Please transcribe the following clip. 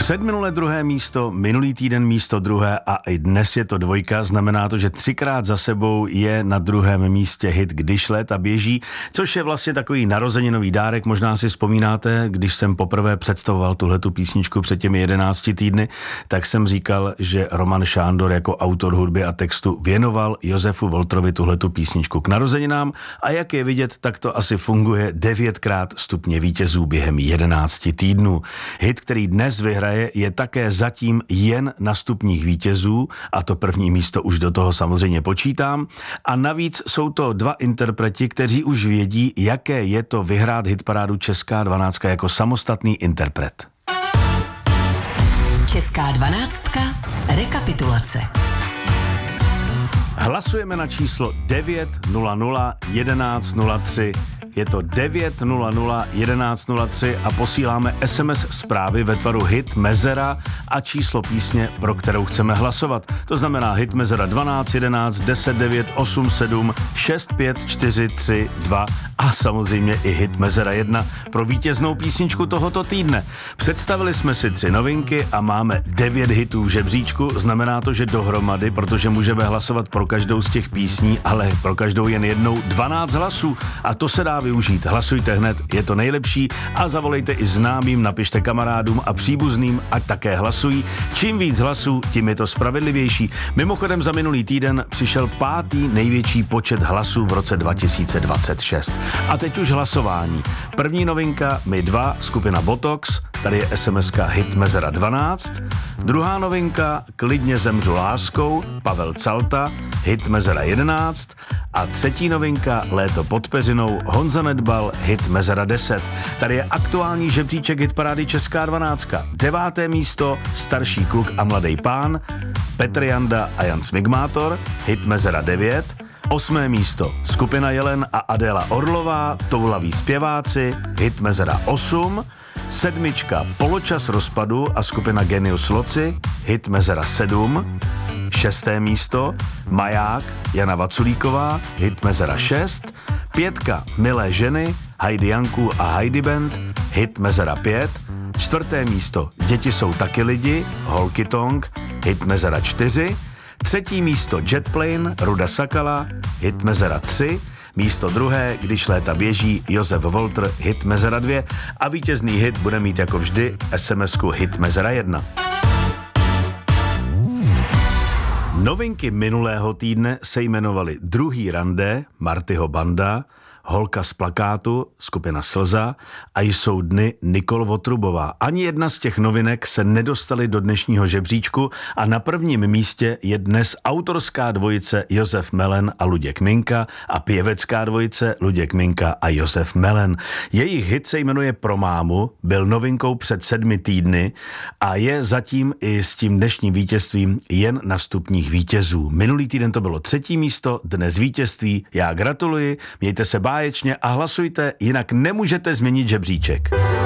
Předminulé druhé místo, minulý týden místo druhé a i dnes je to dvojka, znamená to, že 3krát za sebou je na druhém místě hit Když léta běží, což je vlastně takový narozeninový dárek. Možná si vzpomínáte, když jsem poprvé představoval tuhletu písničku před těmi 11 týdny, tak jsem říkal, že Roman Šándor jako autor hudby a textu věnoval Josefu Voltrovi tuhletu písničku k narozeninám a jak je vidět, tak to asi funguje 9krát stupně vítězů během 11 týdnů. Hit, který dnes vyhraje, je také zatím jen na stupních vítězů a to první místo už do toho samozřejmě počítám. A navíc jsou to dva interpreti, kteří už vědí, jaké je to vyhrát hitparádu Česká 12 jako samostatný interpret. Česká 12. Rekapitulace. Hlasujeme na číslo 900 1103. Je to 900 1103 a posíláme SMS zprávy ve tvaru hit mezera a číslo písně, pro kterou chceme hlasovat. To znamená hit mezera 12 11 10 9 8 7 6 5 4 3 2 a samozřejmě i hit mezera 1 pro vítěznou písničku tohoto týdne. Představili jsme si 3 novinky a máme 9 hitů v žebříčku. Znamená to, že dohromady, protože můžeme hlasovat pro každou z těch písní, ale pro každou jen jednou 12 hlasů a to se dá využít. Hlasujte hned, je to nejlepší a zavolejte i známým, napište kamarádům a příbuzným, ať také hlasují. Čím víc hlasů, tím je to spravedlivější. Mimochodem za minulý týden přišel 5. největší počet hlasů v roce 2026. A teď už hlasování. První novinka My 2, skupina Botox, tady je SMS-ka hit mezera 12. Druhá novinka Klidně zemřu láskou, Pavel Calta, hit mezera 11. A třetí novinka Léto pod peřinou, Honza Nedbal, hit mezera 10. Tady je aktuální žebříček hitparády Česká 12. 9. místo Starší kluk a mladý pán, Petr Janda a Jan Smigmátor, hit mezera 9. 8. místo skupina Jelen a Adéla Orlová, Toulaví zpěváci, hit mezera 8. 7. Poločas rozpadu a skupina Genius Loci, hit mezera 7. 6. místo Maják, Jana Vaculíková, hit mezera 6. 5. Milé ženy, Heidi Janku a Heidi Band, hit mezera 5. 4. místo Děti jsou taky lidi, Holky Tong, hit mezera 4. 3. místo Jetplane, Ruda Sakala, hit mezera 3. Místo druhé, Když léta běží, Josef Voltr, hit mezera 2 a vítězný hit bude mít jako vždy SMS-ku hit mezera 1. Novinky minulého týdne se jmenovaly Druhý rande, Martyho banda, Holka z plakátu, skupina Slza a Jsou dny, Nikol Votrubová. Ani jedna z těch novinek se nedostaly do dnešního žebříčku a na prvním místě je dnes autorská dvojice Josef Melen a Luděk Minka a pěvecká dvojice Luděk Minka a Josef Melen. Jejich hit se jmenuje Pro mámu, byl novinkou před 7 týdny a je zatím i s tím dnešním vítězstvím jen na stupních vítězů. Minulý týden to bylo 3. místo, dnes vítězství. Já gratuluji, mějte se báječně a hlasujte, jinak nemůžete změnit žebříček.